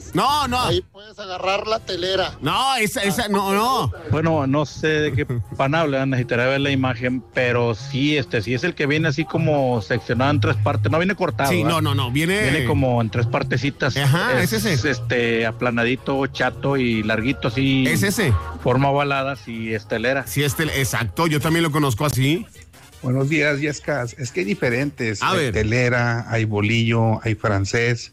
No, no. Ahí puedes agarrar la telera. No, esa, no. Bueno, no sé de qué pan hablan, necesitaría ver la imagen, pero sí, sí es el que viene así como seccionado en tres partes, no viene cortado. Sí, ¿verdad? no, viene como en tres partecitas. Ajá, es ese. Aplanadito, chato y larguito así. Es ese. Forma ovalada, sí, estelera. Sí, exacto, yo también lo conozco así. Buenos días, Yescas. Es que hay diferentes. A Hay ver. telera, hay bolillo, hay francés.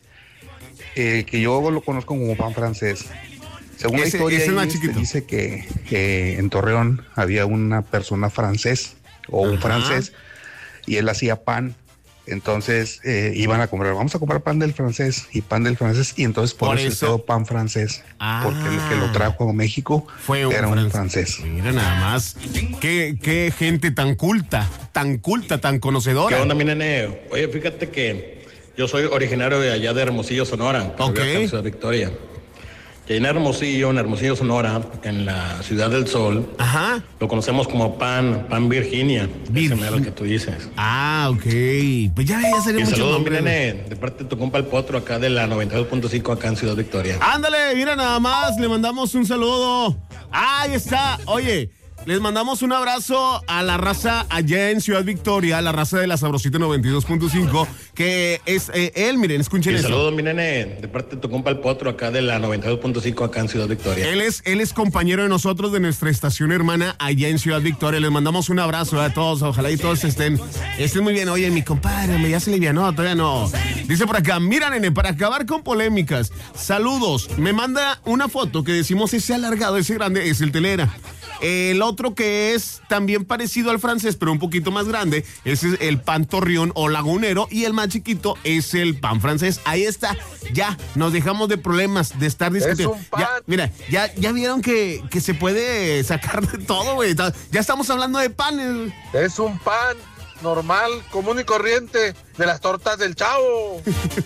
Que yo lo conozco como pan francés. Según la historia, ese es más ahí, chiquito. dice que en Torreón había una persona francés o un francés y él hacía pan. Entonces iban a comprar, vamos a comprar pan del francés y entonces por eso todo pan francés, porque el que lo trajo a México era un francés. Mira nada más, qué gente tan culta, tan conocedora. ¿Qué onda, mi nene? Oye, fíjate que yo soy originario de allá de Hermosillo, Sonora, Ok. en Ciudad Victoria. Y en Hermosillo, Sonora, en la Ciudad del Sol, Ajá. lo conocemos como pan Virginia. Ese mero que tú dices. Ah, ok. Pues ya sería Y mucho saludos, mi nombre. nene, de parte de tu compa el Potro, acá de la 92.5, acá en Ciudad Victoria. Ándale, mira nada más, le mandamos un saludo. Ahí está, oye, les mandamos un abrazo a la raza allá en Ciudad Victoria, la raza de la Sabrosita 92.5, que es él, miren, escuchen Y eso. saludos, mi nene, de parte de tu compa el Potro, acá de la 92.5, acá en Ciudad Victoria. Él es compañero de nosotros de nuestra estación hermana allá en Ciudad Victoria. Les mandamos un abrazo a todos, ojalá y todos estén muy bien. Oye, mi compadre, ya se alivianó, todavía no. Dice por acá, mira, nene, para acabar con polémicas, saludos. Me manda una foto que decimos ese alargado, ese grande, es el telera. El otro que es también parecido al francés, pero un poquito más grande, ese es el pan torreón o lagunero, y el más chiquito es el pan francés. Ahí está, ya nos dejamos de problemas, de estar discutiendo. Es un pan. Ya, mira, ya vieron que se puede sacar de todo, güey. Ya estamos hablando de panes. Es un pan normal, común y corriente de las tortas del Chavo.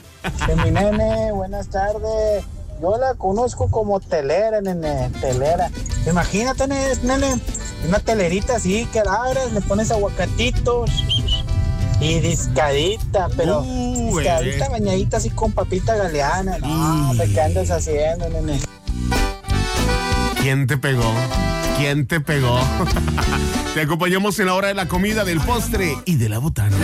Mi nene, buenas tardes. Yo la conozco como telera, nene, telera. Imagínate, nene, una telerita así que la abres, le pones aguacatitos y discadita, pero discadita, bañadita así con papita galeana. No, ¿qué andas haciendo, nene? ¿Quién te pegó? ¿Quién te pegó? Te acompañamos en la hora de la comida, del postre y de la botana.